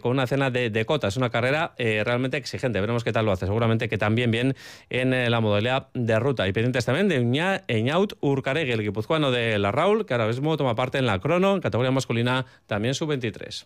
con una cena de cotas. Una carrera realmente exigente. Veremos qué tal lo hace. Seguramente que también bien en la modalidad de ruta. Y pendientes también de Eñaut Urcaregui, el guipuzcoano de la Raúl, que ahora mismo toma parte en la crono, en categoría masculina, también sub-23.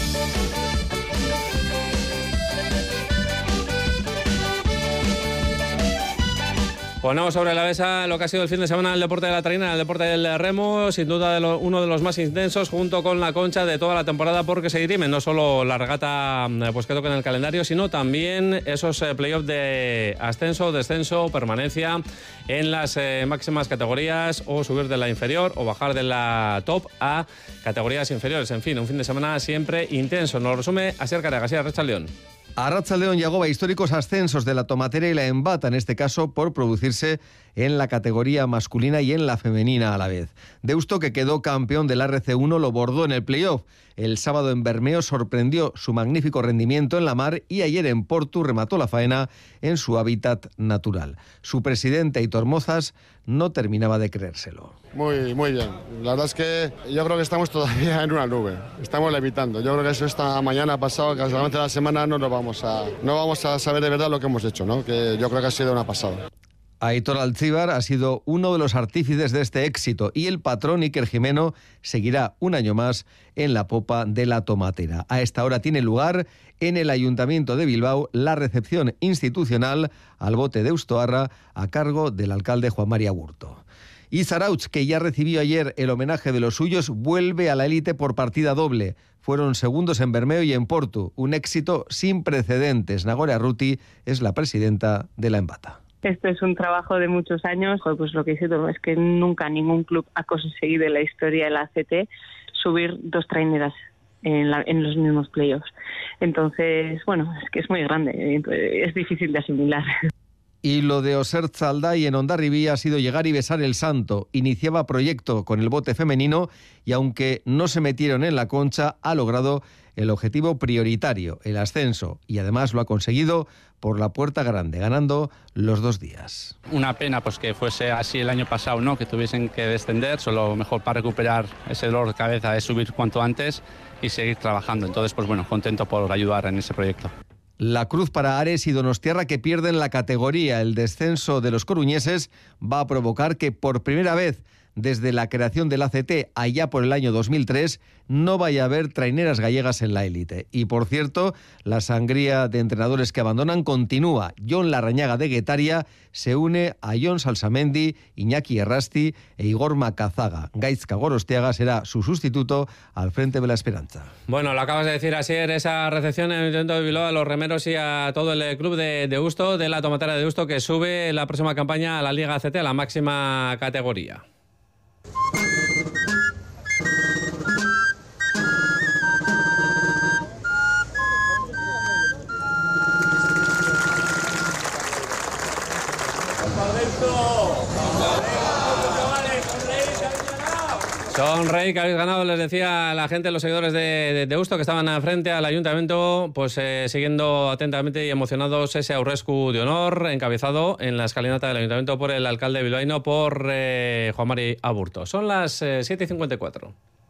Ponemos sobre la mesa lo que ha sido el fin de semana del deporte de la traina, el deporte del remo, sin duda uno de los más intensos, junto con la concha de toda la temporada, porque se dirimen no solo la regata pues que toca en el calendario, sino también esos playoffs de ascenso, descenso, permanencia en las máximas categorías, o subir de la inferior o bajar de la top a categorías inferiores. En fin, un fin de semana siempre intenso. Nos lo resume Asier Carrega, Arratsaldeon. Arratsaldeon, Yagoba, históricos ascensos de la tomatera y la embata, en este caso por producirse en la categoría masculina y en la femenina a la vez. Deusto, que quedó campeón del RC1, lo bordó en el playoff. El sábado en Bermeo sorprendió su magnífico rendimiento en la mar y ayer en Portu remató la faena en su hábitat natural. Su presidente, Aitor Mozas, no terminaba de creérselo. Muy bien. La verdad es que yo creo que estamos todavía en una nube. Estamos levitando. Yo creo que eso esta mañana pasado, que durante la semana no vamos a saber de verdad lo que hemos hecho, ¿no? Que yo creo que ha sido una pasada. Aitor Alcibar ha sido uno de los artífices de este éxito y el patrón Iker Jimeno seguirá un año más en la popa de la tomatera. A esta hora tiene lugar en el Ayuntamiento de Bilbao la recepción institucional al bote de Deustoarra a cargo del alcalde Juan María Aburto. Y Zarautz, que ya recibió ayer el homenaje de los suyos, vuelve a la élite por partida doble. Fueron segundos en Bermeo y en Portu. Un éxito sin precedentes. Nagore Arruti es la presidenta de la embata. Esto es un trabajo de muchos años. Pues lo que hice es que nunca ningún club ha conseguido en la historia de la ACT subir 2 traineras en los mismos playoffs. Entonces, bueno, es que es muy grande, es difícil de asimilar. Y lo de Osertz Alday en Hondarribí ha sido llegar y besar el santo. Iniciaba proyecto con el bote femenino y aunque no se metieron en la concha, ha logrado el objetivo prioritario, el ascenso, y además lo ha conseguido por la puerta grande, ganando los 2 días. Una pena pues que fuese así el año pasado, ¿no? Que tuviesen que descender, solo mejor para recuperar ese dolor de cabeza es subir cuanto antes y seguir trabajando. Entonces, pues bueno, contento por ayudar en ese proyecto. La cruz para Ares y Donostiarra, que pierden la categoría. El descenso de los coruñeses va a provocar que por primera vez desde la creación del ACT allá por el año 2003 no vaya a haber traineras gallegas en la élite. Y por cierto, la sangría de entrenadores que abandonan continúa. Jon Larrañaga de Guetaria se une a Jon Salsamendi, Iñaki Errasti e Igor Macazaga. Gaizka Gorostiaga será su sustituto al frente de la Esperanza. Bueno, lo acabas de decir, Asier, esa recepción en el Ayuntamiento de Bilbao a los remeros y a todo el club de Deusto, de la tomatera de Deusto, que sube la próxima campaña a la Liga ACT, a la máxima categoría. Sonreí que habéis ganado, les decía a la gente, los seguidores de Deusto que estaban frente al ayuntamiento, pues siguiendo atentamente y emocionados ese aurrescu de honor encabezado en la escalinata del ayuntamiento por el alcalde bilbaíno, por Juan Mari Aburto. Son las 7:54.